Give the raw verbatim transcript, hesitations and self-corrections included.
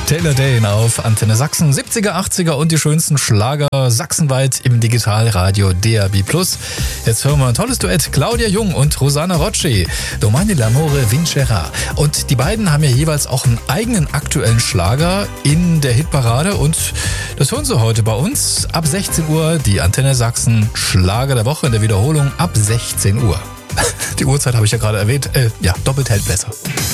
Taylor Dane auf Antenne Sachsen, siebziger, achtziger und die schönsten Schlager sachsenweit im Digitalradio D A B plus. Jetzt hören wir ein tolles Duett, Claudia Jung und Rosanna Rocci, Domani l'amore vincerà. Und die beiden haben ja jeweils auch einen eigenen aktuellen Schlager in der Hitparade und das hören Sie heute bei uns ab sechzehn Uhr, die Antenne Sachsen Schlager der Woche in der Wiederholung ab sechzehn Uhr. Die Uhrzeit habe ich ja gerade erwähnt, äh, ja, doppelt hält besser.